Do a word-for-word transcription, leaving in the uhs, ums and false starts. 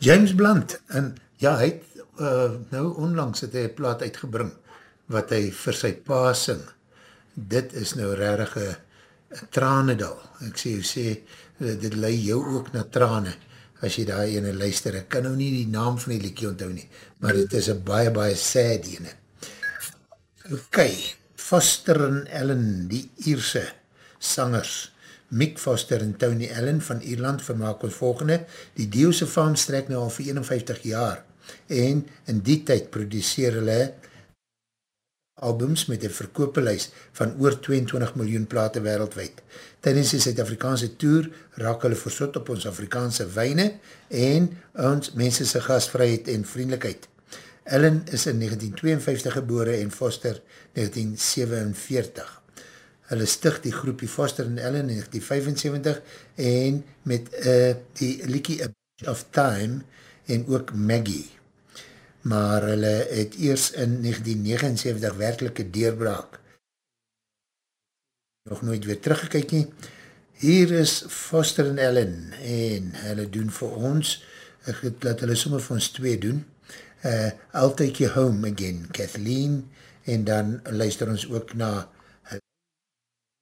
James Blunt, en ja, hy het uh, nou onlangs het hy 'n plaat uitgebring, wat hy vir sy pa sing. Dit is nou rarig een tranendal. Ek sê, jy sê, uh, dit lei jou ook na trane, as jy daar ene luister. Ek kan nou nie die naam van die liedjie onthou nie, maar dit is een baie, baie sad ene. Ok, Foster en Ellen, die Ierse sangers, Mick Foster en Tony Allen van Ierland vermaak ons volgende. Die Dio'se faam strek nou al vir eenenvyftig jaar en in die tyd produceer hulle albums met een verkoopelys van oor tweeëntwintig miljoen plate wereldwijd. Tijdens die Suid-Afrikaanse tour raak hulle versot op ons Afrikaanse wyne en ons mensense gasvryheid en vriendelikheid. Allen is in negentien tweeënvyftig gebore en Foster negentien sewenveertig. Hulle stig die groepie Foster en Allen in negentien vyfensewentig en met uh, die liekie A Bunch of Time en ook Maggie. Maar hulle het eers in negentien negenensewentig werkelike deurbraak. Nog nooit weer teruggekyk nie. Hier is Foster en Allen en hulle doen vir ons, ek het laat hulle sommer vir ons twee doen, uh, I'll Take You Home Again, Kathleen, en dan luister ons ook na